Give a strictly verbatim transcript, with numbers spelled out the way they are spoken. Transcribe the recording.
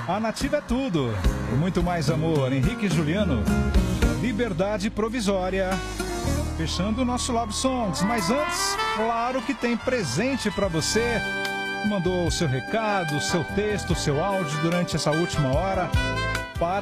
A Nativa é tudo. E muito mais amor. Henrique e Juliano. Liberdade Provisória. Fechando o nosso Love Songs. Mas antes, claro que tem presente para você. Mandou o seu recado, o seu texto, o seu áudio durante essa última hora.